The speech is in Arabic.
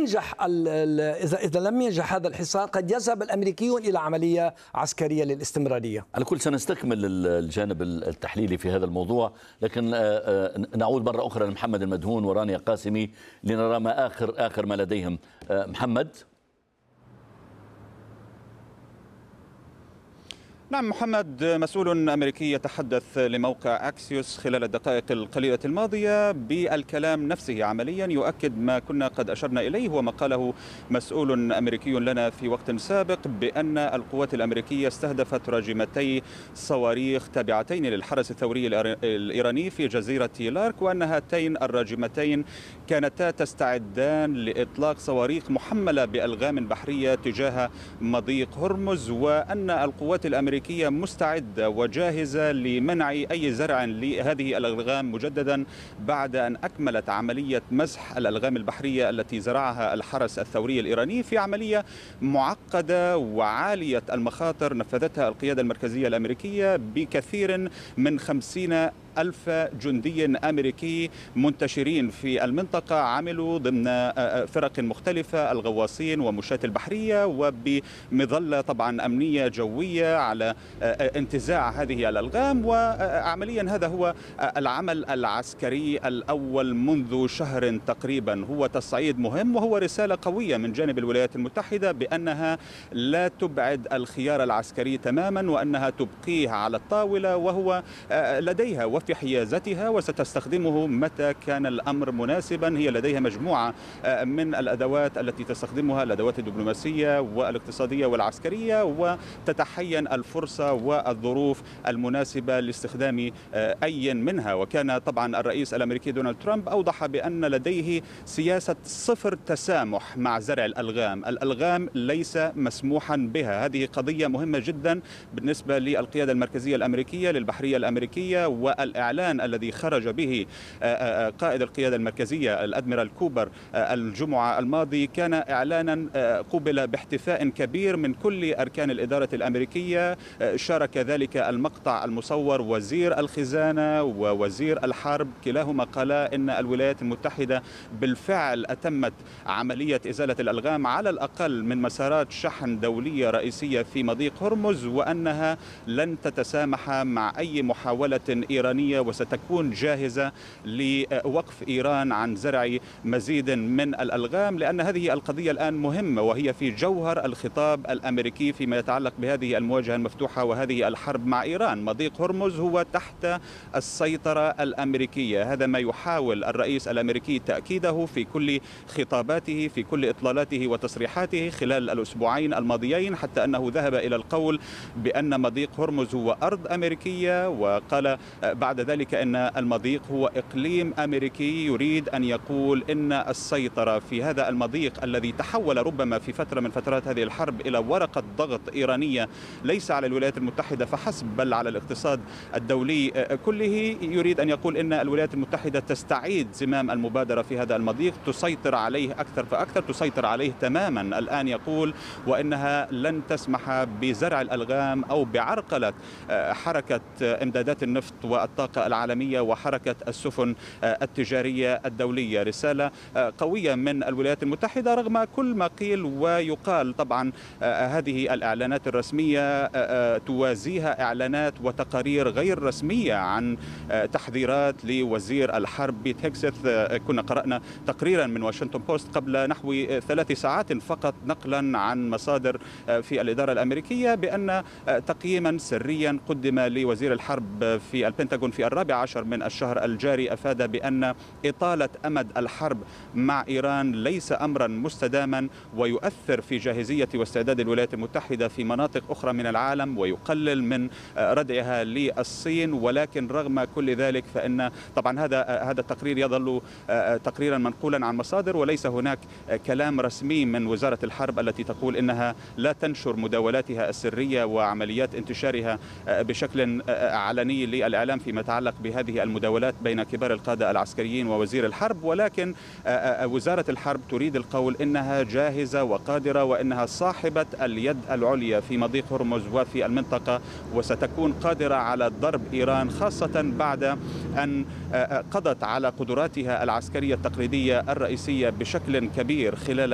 إذا لم ينجح هذا الحصار قد يذهب الأمريكيون إلى عملية عسكرية للاستمرارية. على كل سنستكمل الجانب التحليلي في هذا الموضوع، لكن نعود مرة أخرى لمحمد المدهون ورانيا قاسمي لنرى ما آخر ما لديهم. محمد. نعم محمد، مسؤول أمريكي يتحدث لموقع أكسيوس خلال الدقائق القليلة الماضية بالكلام نفسه عمليا، يؤكد ما كنا قد أشرنا إليه وما قاله مسؤول أمريكي لنا في وقت سابق بأن القوات الأمريكية استهدفت راجمتي صواريخ تابعتين للحرس الثوري الإيراني في جزيرة لارك، وأن هاتين الراجمتين كانتا تستعدان لإطلاق صواريخ محملة بألغام بحرية تجاه مضيق هرمز، وأن القوات الأمريكية مستعدة وجاهزة لمنع أي زرع لهذه الألغام مجددا بعد أن أكملت عملية مسح الألغام البحرية التي زرعها الحرس الثوري الإيراني في عملية معقدة وعالية المخاطر نفذتها القيادة المركزية الأمريكية بكثير من 50,000 جندي أمريكي منتشرين في المنطقة، عملوا ضمن فرق مختلفة، الغواصين ومشاة البحرية، وبمظلة طبعا أمنية جوية على انتزاع هذه الألغام. وعمليا هذا هو العمل العسكري الأول منذ شهر تقريبا، هو تصعيد مهم وهو رسالة قوية من جانب الولايات المتحدة بأنها لا تبعد الخيار العسكري تماما، وأنها تبقيه على الطاولة وهو لديها وفي حيازتها وستستخدمه متى كان الأمر مناسبا. هي لديها مجموعة من الأدوات التي تستخدمها، الأدوات الدبلوماسية والاقتصادية والعسكرية، وتتحين الفرصة والظروف المناسبة لاستخدام أي منها. وكان طبعا الرئيس الأمريكي دونالد ترامب أوضح بأن لديه سياسة صفر تسامح مع زرع الألغام. الألغام ليس مسموحا بها، هذه قضية مهمة جدا بالنسبة للقيادة المركزية الأمريكية للبحرية الأمريكية. والإعلان الذي خرج به قائد القيادة المركزية الأدميرال كوبر الجمعة الماضي كان إعلانا قوبل باحتفاء كبير من كل أركان الإدارة الأمريكية. شارك ذلك المقطع المصور وزير الخزانة ووزير الحرب، كلاهما قالا إن الولايات المتحدة بالفعل أتمت عملية إزالة الألغام على الأقل من مسارات شحن دولية رئيسية في مضيق هرمز، وأنها لن تتسامح مع أي محاولة إيرانية وستكون جاهزة لوقف إيران عن زرع مزيد من الألغام، لأن هذه القضية الآن مهمة وهي في جوهر الخطاب الأمريكي فيما يتعلق بهذه المواجهة المفتوحة وهذه الحرب مع إيران. مضيق هرمز هو تحت السيطرة الأمريكية، هذا ما يحاول الرئيس الأمريكي تأكيده في كل خطاباته، في كل إطلالاته وتصريحاته خلال الأسبوعين الماضيين، حتى أنه ذهب إلى القول بأن مضيق هرمز هو أرض أمريكية، وقال بعد ذلك أن المضيق هو إقليم أمريكي. يريد أن يقول إن السيطرة في هذا المضيق الذي تحول ربما في فترة من فترات هذه الحرب إلى ورقة ضغط إيرانية ليس على الولايات المتحدة فحسب بل على الاقتصاد الدولي كله، يريد أن يقول إن الولايات المتحدة تستعيد زمام المبادرة في هذا المضيق، تسيطر عليه أكثر فأكثر، تسيطر عليه تماما الآن يقول، وإنها لن تسمح بزرع الألغام أو بعرقلة حركة إمدادات النفط والطاقة العالمية وحركة السفن التجارية الدولية. رسالة قوية من الولايات المتحدة رغم كل ما قيل ويقال. طبعا هذه الإعلانات الرسمية توازيها إعلانات وتقارير غير رسمية عن تحذيرات لوزير الحرب بيت هيكسث. كنا قرأنا تقريرا من واشنطن بوست قبل نحو 3 ساعات فقط نقلا عن مصادر في الإدارة الأمريكية بأن تقييما سريا قدم لوزير الحرب في البنتاغون في 14 من الشهر الجاري أفاد بأن إطالة أمد الحرب مع إيران ليس أمرا مستداما ويؤثر في جاهزية واستعداد الولايات المتحدة في مناطق أخرى من العالم ويقلل من ردعها للصين. ولكن رغم كل ذلك فإن طبعا هذا التقرير يظل تقريرا منقولا عن مصادر وليس هناك كلام رسمي من وزارة الحرب التي تقول إنها لا تنشر مداولاتها السرية وعمليات انتشارها بشكل علني للإعلام فيما يتعلق بهذه المداولات بين كبار القادة العسكريين ووزير الحرب. ولكن وزارة الحرب تريد القول إنها جاهزة وقادرة وإنها صاحبة اليد العليا في مضيق هرمز وفي المنطقة، وستكون قادرة على ضرب إيران خاصة بعد أن قضت على قدراتها العسكرية التقليدية الرئيسية بشكل كبير خلال